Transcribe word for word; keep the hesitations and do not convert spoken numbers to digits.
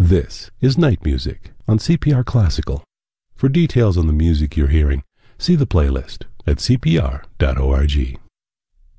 This is Night Music on C P R Classical. For details on the music you're hearing, see the playlist at c p r dot org.